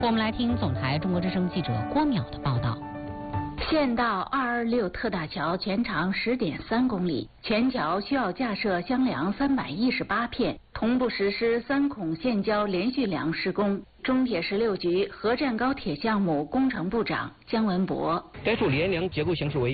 我们来听总台中国之声记者郭淼的报道。 县道226特大桥全长10.3公里，全桥需要架设箱梁318片，同步实施3孔线交连续梁施工。中铁16局合站高铁项目工程部长姜文博： 该处连梁结构形式为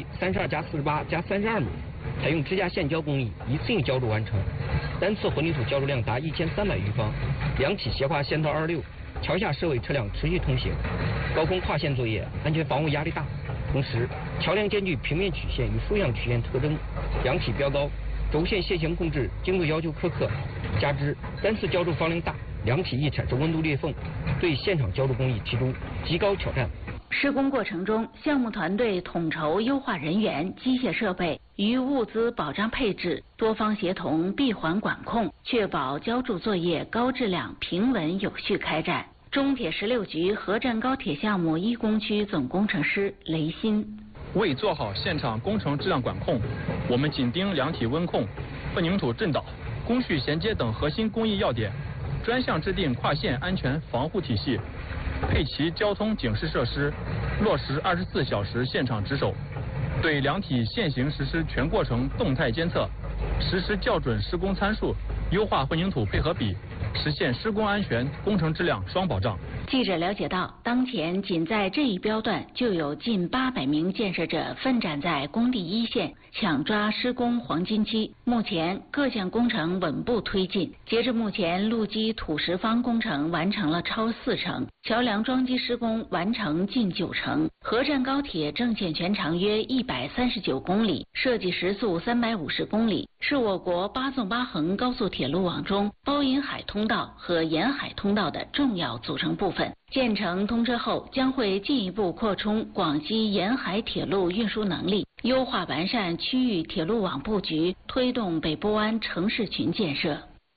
32+48+32米，采用支架线交工艺，一次性浇筑完成，单次混凝土浇筑量达1300余方。梁体斜跨县道226，桥下设为车辆持续通行，高空跨线作业，安全防护压力大。同时，桥梁兼具平面曲线与竖向曲线特征，梁体标高，轴线线型控制精度要求苛刻，加之单次浇筑方量大，梁体易产生温度裂缝，对现场浇筑工艺提出极高挑战。 施工过程中，项目团队统筹优化人员、机械设备与物资保障配置，多方协同，闭环管控，确保浇筑作业高质量、平稳有序开展。中铁16局合站高铁项目1工区总工程师雷鑫： 为做好现场工程质量管控，我们紧盯梁体温控、混凝土震导、工序衔接等核心工艺要点，专项制定跨线安全防护体系，配齐交通警示设施，落实24小时现场值守，对梁体现行实施全过程动态监测，实施校准施工参数，优化混凝土配合比，实现施工安全、工程质量双保障。 记者了解到，当前仅在这一标段就有近800名建设者奋战在工地一线，抢抓施工黄金期。目前各项工程稳步推进，截至目前，路基土石方工程完成了超40%，桥梁桩基施工完成近90%。合站高铁正线全长约139公里，设计时速350公里，是我国8纵8横高速铁路网中包银海通道和沿海通道的重要组成部分。建成通车后，将会进一步扩充广西沿海铁路运输能力，优化完善区域铁路网布局，推动北部湾城市群建设。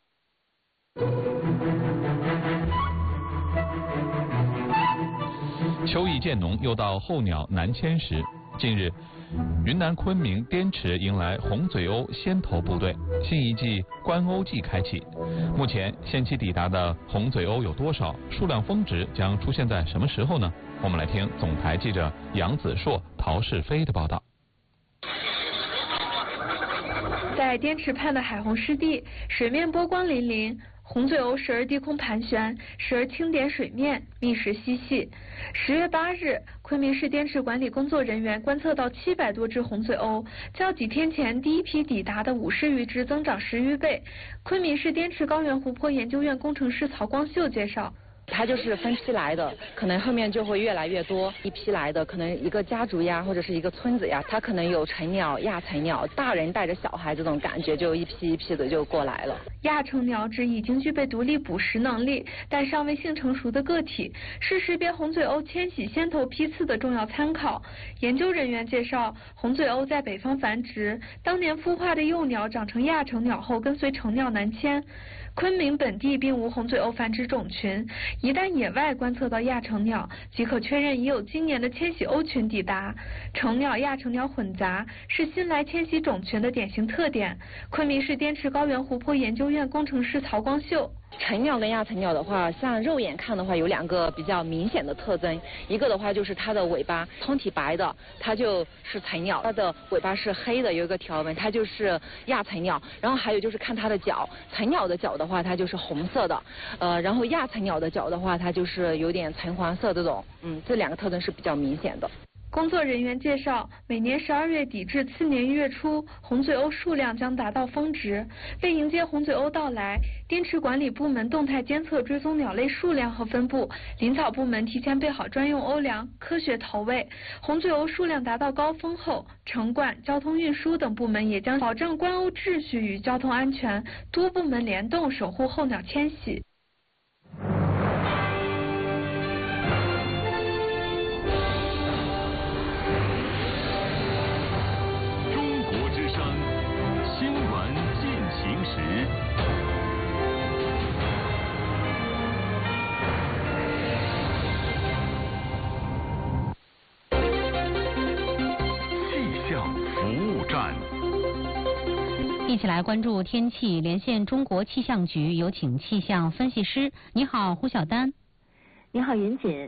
秋意渐浓，又到候鸟南迁时。近日，云南昆明滇池迎来红嘴鸥先头部队，新一季观鸥季开启。目前先期抵达的红嘴鸥有多少？数量峰值将出现在什么时候呢？我们来听总台记者杨子硕、陶世飞的报道。 在滇池畔的海虹湿地，水面波光粼粼。红嘴鸥时而低空盘旋，时而轻点水面，觅食嬉戏。10月8日，昆明市滇池管理工作人员观测到700多只红嘴鸥，较几天前第一批抵达的50余只增长10余倍。昆明市滇池高原湖泊研究院工程师曹光秀介绍。 它就是分批来的，可能后面就会越来越多，一批来的可能一个家族呀，或者是一个村子呀，它可能有成鸟、亚成鸟，大人带着小孩这种感觉，就一批一批的就过来了。 亚成鸟指已经具备独立捕食能力，但尚未性成熟的个体，是识别红嘴鸥迁徙先头批次的重要参考。研究人员介绍，红嘴鸥在北方繁殖，当年孵化的幼鸟长成亚成鸟后，跟随成鸟南迁。昆明本地并无红嘴鸥繁殖种群，一旦野外观测到亚成鸟，即可确认已有今年的迁徙鸥群抵达。成鸟亚成鸟混杂是新来迁徙种群的典型特点。昆明市滇池高原湖泊研究院工程师曹光秀。 成鸟跟亚成鸟的话，像肉眼看的话，有2个比较明显的特征。一个的话就是它的尾巴通体白的，它就是成鸟；它的尾巴是黑的，有一个条纹，它就是亚成鸟。然后还有就是看它的脚，成鸟的脚的话，它就是红色的，然后亚成鸟的脚的话，它就是有点橙黄色这种，这2个特征是比较明显的。 工作人员介绍，每年12月底至次年1月初，红嘴鸥数量将达到峰值。为迎接红嘴鸥到来，滇池管理部门动态监测追踪鸟类数量和分布，林草部门提前备好专用鸥粮，科学投喂。红嘴鸥数量达到高峰后，城管、交通运输等部门也将保证观鸥秩序与交通安全，多部门联动守护候鸟迁徙。 一起来关注天气，连线中国气象局，有请气象分析师。你好，胡晓丹。 你好，云锦。